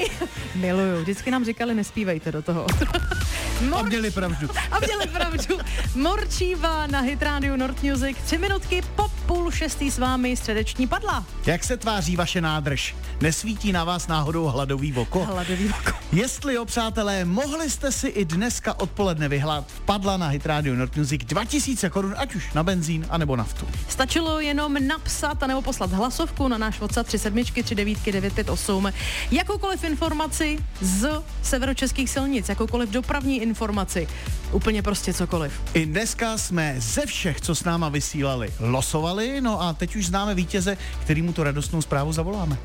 Miluju. Vždycky nám říkali, nespívejte do toho. A měli pravdu. Morčíva na Hit Radio Nord Music. 3 minutky po 5:30 s vámi středeční padla. Jak se tváří vaše nádrž? Nesvítí na vás náhodou hladový oko? Jestli jo, přátelé, mohli jste si i dneska odpoledne vyhrát padla na Hit Radio Nord Music 2000 korun, ať už na benzín, anebo naftu. Stačilo jenom napsat anebo poslat hlasovku na náš WhatsApp 3739958. Jakoukoliv informaci z severočeských silnic, jakoukoliv dopravní informaci, úplně prostě cokoliv. I dneska jsme ze všech, co s náma vysílali, losovali, no a teď už známe vítěze, kterýmu tu radostnou zprávu zavoláme.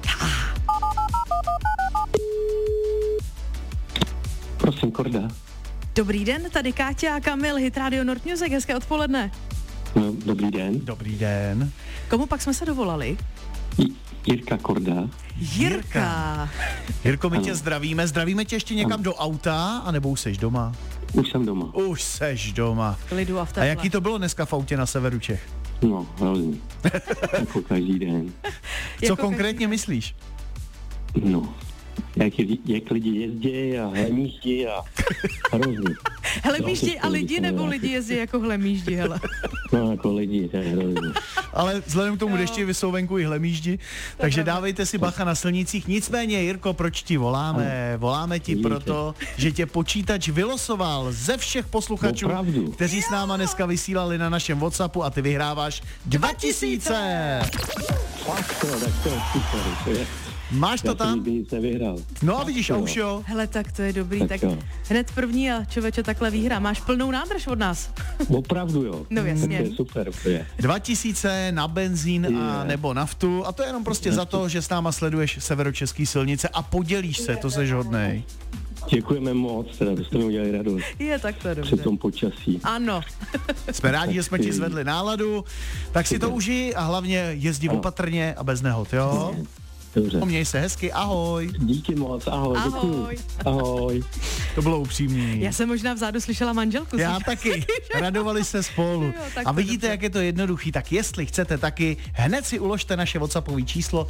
Prosím, Korda. Dobrý den, tady Káťa a Kamil, Hit Radio Nord Music, hezké odpoledne. No, dobrý den. Dobrý den. Komu pak jsme se dovolali? Jirka Korda. Jirka. Jirko, my tě zdravíme tě ještě někam do auta, anebo už seš doma? Už jsem doma. Už seš doma. Klidu a v A teple. jaký to bylo dneska v autě na severu Čech? No, hrozný. Jako každý den. Co konkrétně myslíš? No, jak lidi jezdí a hlemíždí a hrozný. Hlemíždi a lidi nebo lidi jezdí jako hlemíždi, hele. No, jako lidi, to je hrozný. Ale vzhledem k tomu dešti vysou venku i hlemíždi, takže dávejte si bacha na silnicích. Nicméně, Jirko, proč ti voláme? Voláme ti proto, že tě počítač vylosoval ze všech posluchačů, Opravdu? kteří s náma dneska vysílali na našem WhatsAppu a ty vyhráváš 2000! Tak to je super, to je. Máš to Já jsem tam? nikdy nic nevyhrál. No a vidíš, a už jo. Hele, tak to je dobrý, tak jo. hned první a člověče takhle výhra. Máš plnou nádrž od nás. Opravdu jo. No jasně. Tak to je super, to je. 2000 na benzín a nebo naftu a to je jenom prostě za to, že s náma sleduješ severočeský silnice a podělíš se, to seš hodnej. Děkujeme moc, teda to jste mi udělali radost. Je, tak to je dobře. Při tom počasí. Ano. Jsme rádi, že jsme ti zvedli náladu, tak si to užij a hlavně jezdí opatrně a bez nehod, jo? Dobře. Měj se hezky, ahoj. Díky moc, ahoj. Děkuju. Ahoj. Ahoj. To bylo upřímný. Já jsem možná vzadu slyšela manželku. Já taky. Radovali se spolu. Jo, tak A to vidíte, dobře. jak je to jednoduchý. Tak jestli chcete taky, hned si uložte naše WhatsAppové číslo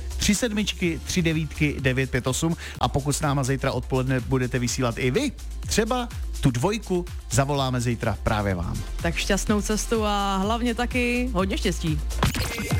3739958 a pokud s náma zítra odpoledne budete vysílat i vy, třeba tu 2 zavoláme zítra právě vám. Tak šťastnou cestu a hlavně taky hodně štěstí.